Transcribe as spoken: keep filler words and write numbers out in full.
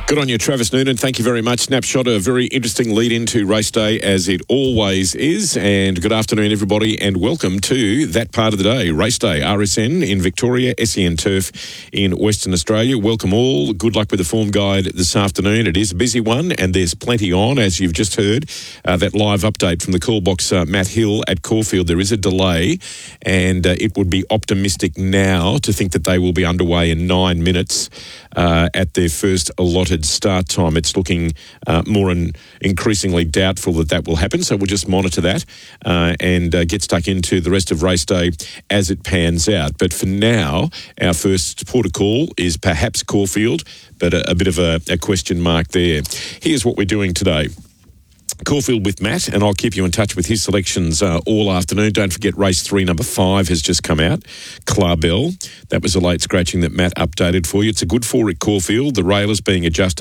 Good on you, Travis Noonan. Thank you very much. Snapshot, a very interesting lead into race day, as it always is. And good afternoon, everybody, and welcome to that part of the day. Race day, R S N in Victoria, S E N Turf in Western Australia. Welcome all. Good luck with the form guide this afternoon. It is a busy one, and there's plenty on, as you've just heard. Uh, that live update from the call box, uh, Matt Hill at Caulfield. There is a delay, and uh, it would be optimistic now to think that they will be underway in nine minutes uh, at their first allotted start time. It's looking uh, more and increasingly doubtful that that will happen, so we'll just monitor that uh, and uh, get stuck into the rest of race day as it pans out. But for now, our first port of call is perhaps Caulfield, but a, a bit of a, a question mark there. Here's what we're doing today. Caulfield with Matt, and I'll keep you in touch with his selections uh, all afternoon. Don't forget race three, number five, has just come out. Clarbell. That was a late scratching that Matt updated for you. It's a good four at Caulfield. The rail is being adjusted